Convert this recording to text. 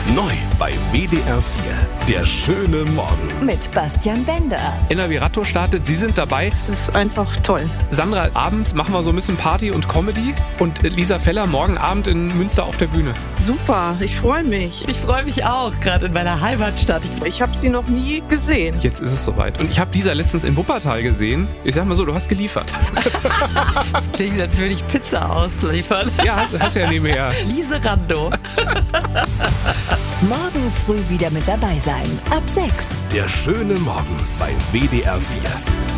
Neu bei WDR 4. Der schöne Morgen. Mit Bastian Bender. NRW Radtour startet, Sie sind dabei. Es ist einfach toll. Sandra, abends machen wir so ein bisschen Party und Comedy. Und Lisa Feller morgen Abend in Münster auf der Bühne. Super, ich freue mich. Ich freue mich auch, gerade in meiner Heimatstadt. Ich habe sie noch nie gesehen. Jetzt ist es soweit. Und ich habe Lisa letztens in Wuppertal gesehen. Ich sag mal so, du hast geliefert. Das klingt, als würde ich Pizza ausliefern. Ja, hast ja nebenher. Lieserando. Morgen früh wieder mit dabei sein. Ab 6. Der schöne Morgen bei WDR 4.